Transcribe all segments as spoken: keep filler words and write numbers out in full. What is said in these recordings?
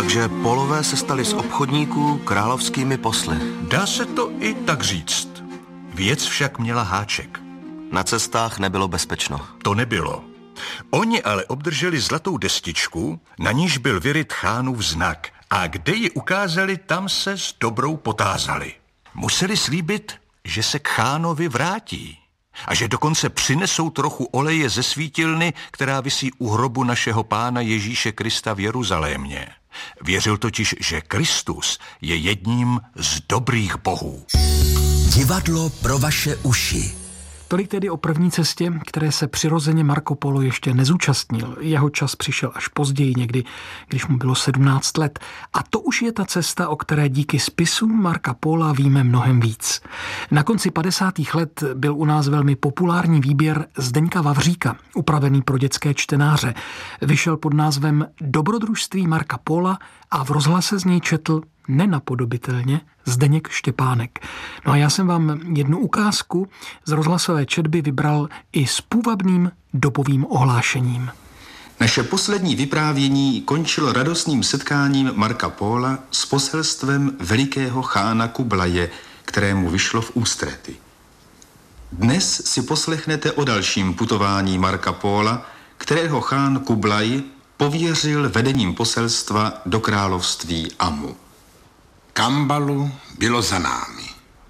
Takže Polové se stali z obchodníků královskými posly. Dá se to i tak říct. Věc však měla háček. Na cestách nebylo bezpečno. To nebylo. Oni ale obdrželi zlatou destičku, na níž byl vyryt chánův znak. A kde ji ukázali, tam se s dobrou potázali. Museli slíbit, že se k chánovi vrátí. A že dokonce přinesou trochu oleje ze svítilny, která visí u hrobu našeho pána Ježíše Krista v Jeruzalémě. Věřil totiž, že Kristus je jedním z dobrých bohů. Divadlo pro vaše uši. Tolik tedy o první cestě, které se přirozeně Marco Polo ještě nezúčastnil. Jeho čas přišel až později, někdy, když mu bylo sedmnáct let. A to už je ta cesta, o které díky spisům Marca Pola víme mnohem víc. Na konci padesátých let byl u nás velmi populární výběr Zdeňka Vavříka, upravený pro dětské čtenáře. Vyšel pod názvem Dobrodružství Marca Pola a v rozhlase z něj četl nenapodobitelně Zdeněk Štěpánek. No a já jsem vám jednu ukázku z rozhlasové četby vybral i s půvabným dobovým ohlášením. Naše poslední vyprávění končilo radostným setkáním Marca Pola s poselstvem velikého chána Kublaje, kterému vyšlo v ústrety. Dnes si poslechnete o dalším putování Marca Pola, kterého chán Kublaj pověřil vedením poselstva do království Amu. Kambalu bylo za námi.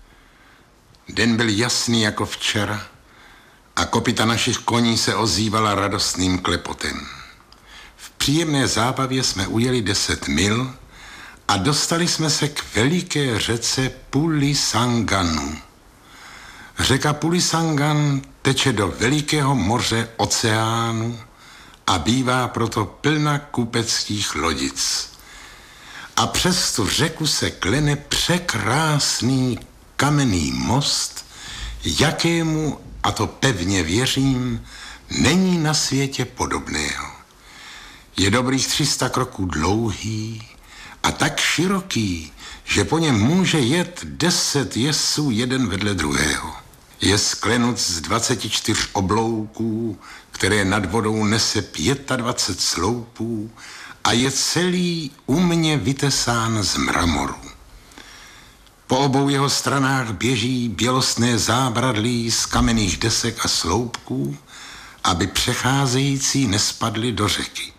Den byl jasný jako včera a kopyta našich koní se ozývala radostným klepotem. V příjemné zábavě jsme ujeli deset mil a dostali jsme se k veliké řece Pulisanganu. Řeka Pulisangan teče do velikého moře oceánu a bývá proto plna kupeckých lodic. A přes tu řeku se klene překrásný kamenný most, jakému, a to pevně věřím, není na světě podobného. Je dobrých tři sta kroků dlouhý a tak široký, že po něm může jet deset jezdců jeden vedle druhého. Je sklenut z dvaceti čtyř oblouků, které nad vodou nese dvacet pět sloupů, a je celý umně vytesán z mramoru. Po obou jeho stranách běží bělostné zábradlí z kamenných desek a sloupků, aby přecházející nespadli do řeky.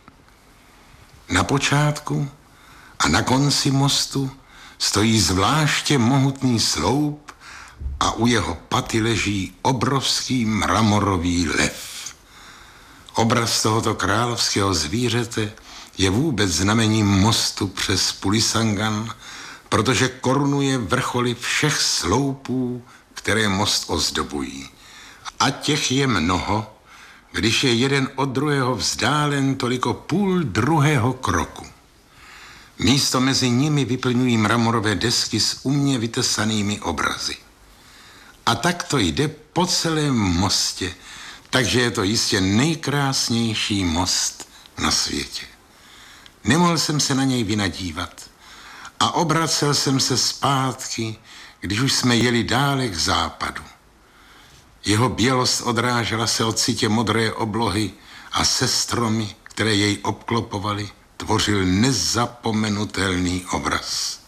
Na počátku a na konci mostu stojí zvláště mohutný sloup a u jeho paty leží obrovský mramorový lev. Obraz tohoto královského zvířete je vůbec znamením mostu přes Pulisangan, protože korunuje vrcholy všech sloupů, které most ozdobují. A těch je mnoho, když je jeden od druhého vzdálen toliko půl druhého kroku. Místo mezi nimi vyplňují mramorové desky s umně vytesanými obrazy. A tak to jde po celém mostě, takže je to jistě nejkrásnější most na světě. Nemohl jsem se na něj vynadívat a obracel jsem se zpátky, když už jsme jeli dále k západu. Jeho bělost odrážela se od sitě modré oblohy a se stromy, které jej obklopovaly, tvořil nezapomenutelný obraz.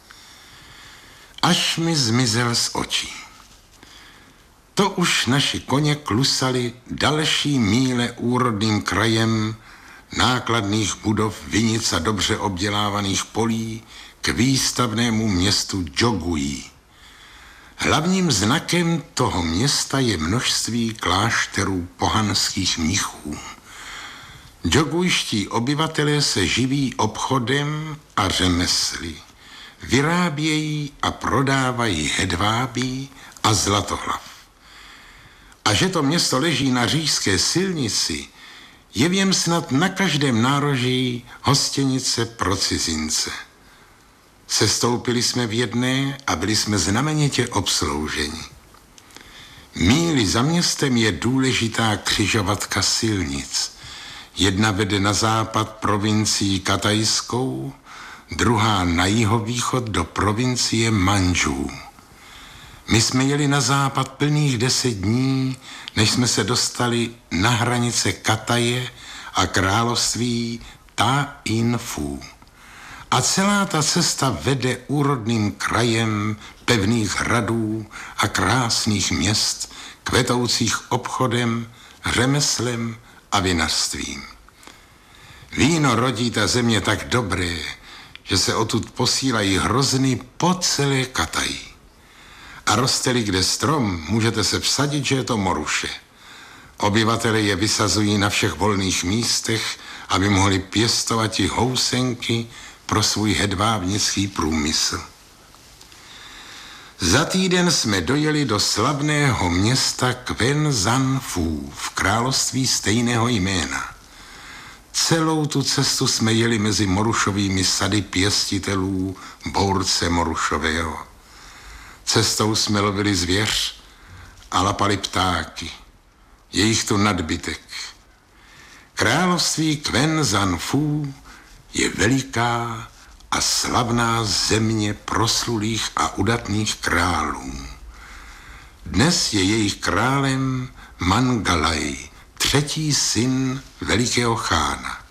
Až mi zmizel z očí. To už naši koně klusali další míle úrodným krajem nákladných budov, vinic a dobře obdělávaných polí k výstavnému městu Džogují. Hlavním znakem toho města je množství klášterů pohanských mnichů. Džogujští obyvatelé se živí obchodem a řemesly. Vyrábějí a prodávají hedvábí a zlatohlav. A že to město leží na říšské silnici, je v něm snad na každém nároží hostěnice pro cizince. Sestoupili jsme v jedné a byli jsme znamenitě obslouženi. Míli za městem je důležitá křižovatka silnic. Jedna vede na západ provincií Katajskou, druhá na jihovýchod do provincie Mandžů. My jsme jeli na západ plných deset dní, než jsme se dostali na hranice Kataje a království Ta In Fu. A celá ta cesta vede úrodným krajem pevných hradů a krásných měst, kvetoucích obchodem, řemeslem a vinařstvím. Víno rodí ta země tak dobré, že se odtud posílají hrozny po celé Kataji. A roste-li kde strom, můžete se vsadit, že je to moruše. Obyvatele je vysazují na všech volných místech, aby mohli pěstovat i housenky pro svůj hedvábnický průmysl. Za týden jsme dojeli do slavného města Kven Zan Phu v království stejného jména. Celou tu cestu jsme jeli mezi morušovými sady pěstitelů bource morušového. Cestou jsme lovili zvěř a lapali ptáky. Je jich tu nadbytek. Království Kven Zan Phu je veliká a slavná země proslulých a udatných králů. Dnes je jejich králem Mangalaj, třetí syn velikého chána.